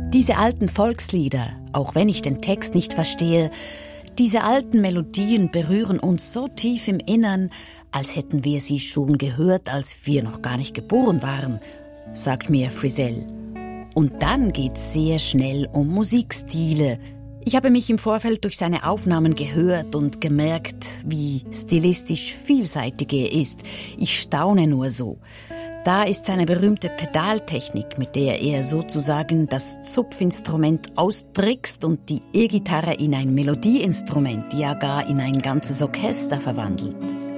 Diese alten Volkslieder, auch wenn ich den Text nicht verstehe, diese alten Melodien berühren uns so tief im Innern, als hätten wir sie schon gehört, als wir noch gar nicht geboren waren, sagt mir Frizell. Und dann geht's sehr schnell um Musikstile. Ich habe mich im Vorfeld durch seine Aufnahmen gehört und gemerkt, wie stilistisch vielseitig er ist. Ich staune nur so. Da ist seine berühmte Pedaltechnik, mit der er sozusagen das Zupfinstrument austrickst und die E-Gitarre in ein Melodieinstrument, ja gar in ein ganzes Orchester verwandelt.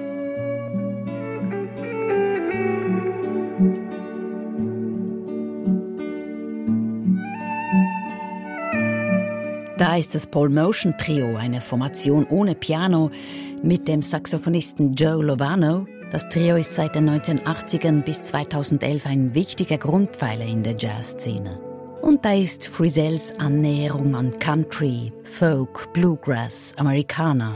Da ist das Paul Motion Trio, eine Formation ohne Piano, mit dem Saxophonisten Joe Lovano. Das Trio ist seit den 1980ern bis 2011 ein wichtiger Grundpfeiler in der Jazzszene. Und da ist Frizells Annäherung an Country, Folk, Bluegrass, Americana.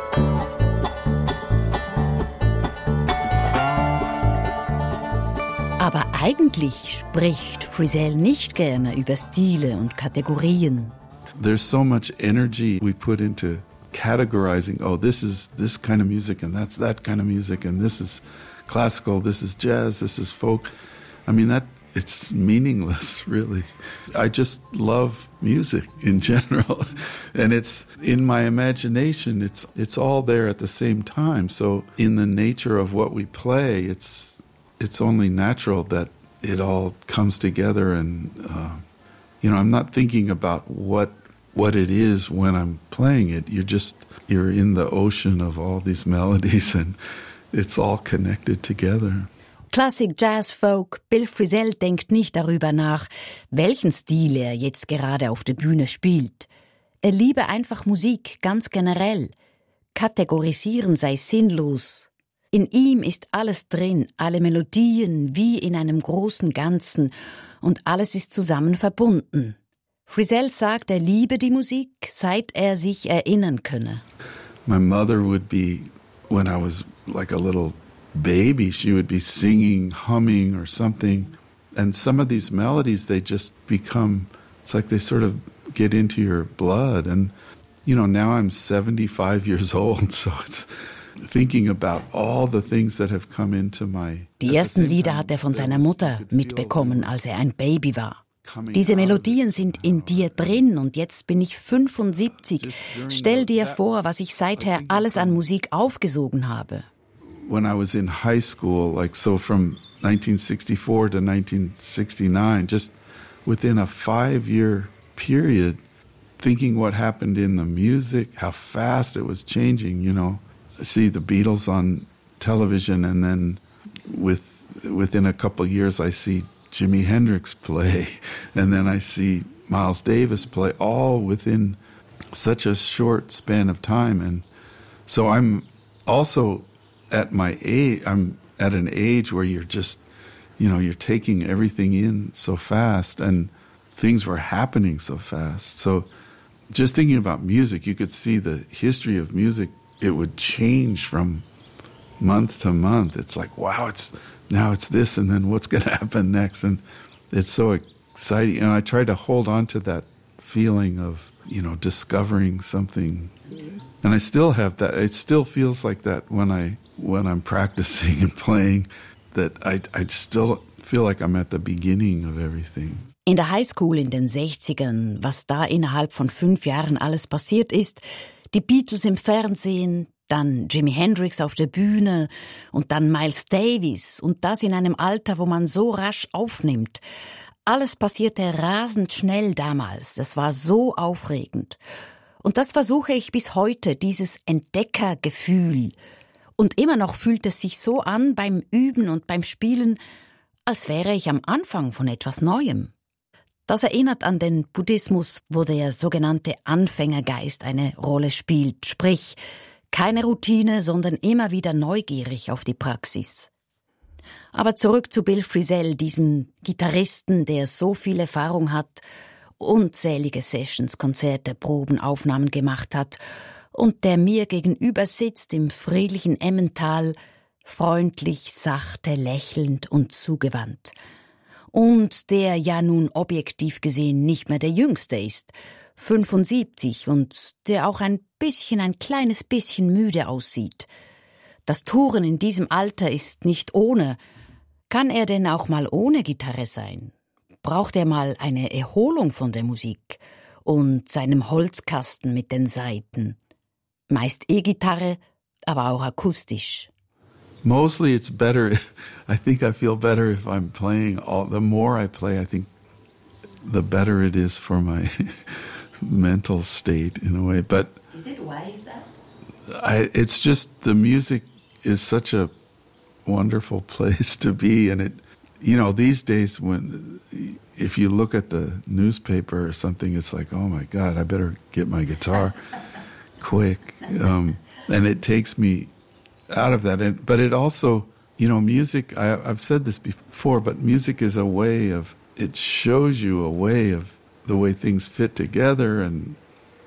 Aber eigentlich spricht Frizell nicht gerne über Stile und Kategorien. There's so much energy we put into categorizing, oh, this is this kind of music and that's that kind of music and this is classical, this is jazz, this is folk. I mean, it's meaningless, really. I just love music in general. And it's in my imagination, it's all there at the same time. So in the nature of what we play, it's only natural that it all comes together and, I'm not thinking about what it is when I'm playing it. You're in the ocean of all these melodies and it's all connected together. Klassik, Jazz, Folk, Bill Frizell denkt nicht darüber nach, welchen Stil er jetzt gerade auf der Bühne spielt. Er liebe einfach Musik, ganz generell. Kategorisieren sei sinnlos. In ihm ist alles drin, alle Melodien wie in einem großen Ganzen und alles ist zusammen verbunden. Frizell sagt, er liebe die Musik, seit er sich erinnern könne. My mother would be, when I was like a little baby, she would be singing, humming or something. And some of these melodies, they just become, it's like they sort of get into your blood. And, now I'm 75 years old, so it's thinking about all the things that have come into my... Die ersten Lieder hat er von seiner Mutter mitbekommen, als er ein Baby war. Diese Melodien sind in dir drin und jetzt bin ich 75. Stell dir vor, was ich seither alles an Musik aufgesogen habe. When I was in high school, from 1964 to 1969, just within a 5-year period, thinking what happened in the music, how fast it was changing, I see the Beatles on television and then within a couple years I see Jimi Hendrix play, and then I see Miles Davis play, all within such a short span of time. And so I'm also at my age, I'm at an age where you're just, you're taking everything in so fast and things were happening so fast. So just thinking about music, you could see the history of music, it would change from month to month. It's like, wow, now it's this, and then what's going to happen next? And it's so exciting. And I try to hold on to that feeling of, discovering something. And I still have that. It still feels like that when I'm practicing and playing, that I still feel like I'm at the beginning of everything. In der Highschool in den 60ern, was da innerhalb von 5 Jahren alles passiert ist, die Beatles im Fernsehen, dann Jimi Hendrix auf der Bühne und dann Miles Davis und das in einem Alter, wo man so rasch aufnimmt. Alles passierte rasend schnell damals. Das war so aufregend. Und das versuche ich bis heute, dieses Entdeckergefühl. Und immer noch fühlt es sich so an beim Üben und beim Spielen, als wäre ich am Anfang von etwas Neuem. Das erinnert an den Buddhismus, wo der sogenannte Anfängergeist eine Rolle spielt, sprich keine Routine, sondern immer wieder neugierig auf die Praxis. Aber zurück zu Bill Frizell, diesem Gitarristen, der so viel Erfahrung hat, unzählige Sessions, Konzerte, Proben, Aufnahmen gemacht hat und der mir gegenüber sitzt im friedlichen Emmental, freundlich, sachte, lächelnd und zugewandt. und der ja nun objektiv gesehen nicht mehr der Jüngste ist, 75, und der auch ein kleines bisschen müde aussieht. Das Touren in diesem Alter ist nicht ohne. Kann er denn auch mal ohne Gitarre sein? Braucht er mal eine Erholung von der Musik und seinem Holzkasten mit den Saiten? Meist E-Gitarre, aber auch akustisch. Mostly it's better. I think I feel better if I'm playing. The more I play, I think the better it is for my mental state in a way. But is it why is that? It's just the music is such a wonderful place to be, and it, these days if you look at the newspaper or something, it's like, oh my God, I better get my guitar quick, and it takes me out of that. But it also, music, I've said this before, but music is a way of, it shows you a way of the way things fit together, and,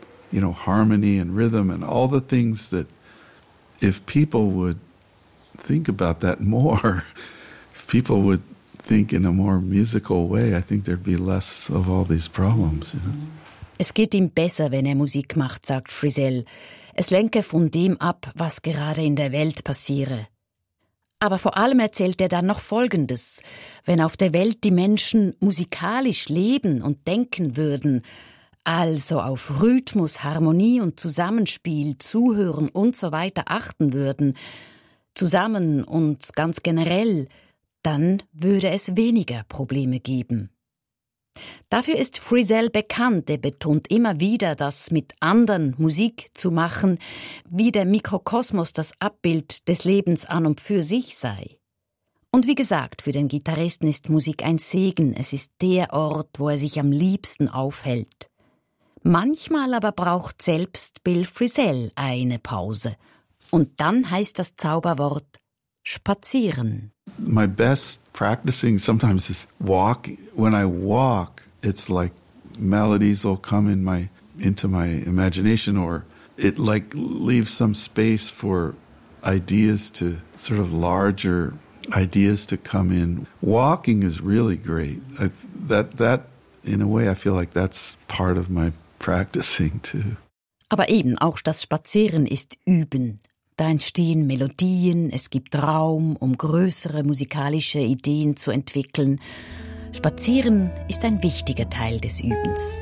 harmony and rhythm and all the things that if people would think about that more, if people would think in a more musical way, I think there'd be less of all these problems. Es geht ihm besser, wenn er Musik macht, sagt Frizell. Es lenke von dem ab, was gerade in der Welt passiere. Aber vor allem erzählt er dann noch Folgendes. Wenn auf der Welt die Menschen musikalisch leben und denken würden, also auf Rhythmus, Harmonie und Zusammenspiel, Zuhören und so weiter achten würden, zusammen und ganz generell, dann würde es weniger Probleme geben. Dafür ist Frizell bekannt. Er betont immer wieder, dass mit anderen Musik zu machen, wie der Mikrokosmos das Abbild des Lebens an und für sich sei. Und wie gesagt, für den Gitarristen ist Musik ein Segen. Es ist der Ort, wo er sich am liebsten aufhält. Manchmal aber braucht selbst Bill Frizell eine Pause. Und dann heißt das Zauberwort spazieren. My best practicing sometimes is walk. When I walk, it's like melodies will come into my imagination, or it like leaves some space for ideas to sort of larger ideas to come in. Walking is really great. That in a way I feel like that's part of my practicing too. Aber eben auch das Spazieren ist Üben. Da entstehen Melodien, es gibt Raum, um größere musikalische Ideen zu entwickeln. Spazieren ist ein wichtiger Teil des Übens.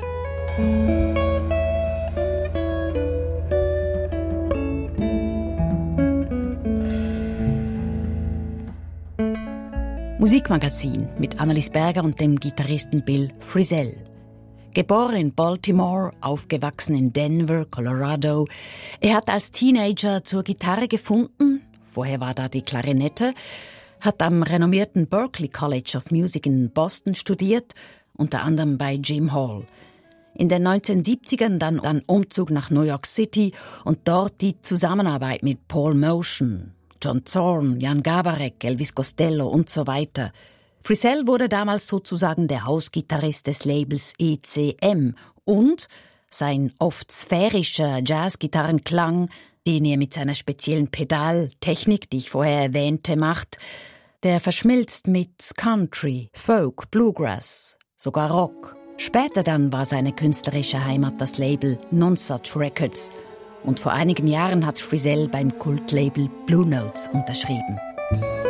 Musikmagazin mit Annelies Berger und dem Gitarristen Bill Frizell. Geboren in Baltimore, aufgewachsen in Denver, Colorado. Er hat als Teenager zur Gitarre gefunden, vorher war da die Klarinette, hat am renommierten Berklee College of Music in Boston studiert, unter anderem bei Jim Hall. In den 1970ern dann Umzug nach New York City und dort die Zusammenarbeit mit Paul Motian, John Zorn, Jan Garbarek, Elvis Costello und so weiter. Frizell wurde damals sozusagen der Hausgitarrist des Labels ECM und sein oft sphärischer Jazzgitarrenklang, den er mit seiner speziellen Pedaltechnik, die ich vorher erwähnte, macht, der verschmilzt mit Country, Folk, Bluegrass, sogar Rock. Später dann war seine künstlerische Heimat das Label Nonsuch Records und vor einigen Jahren hat Frizell beim Kultlabel Blue Notes unterschrieben.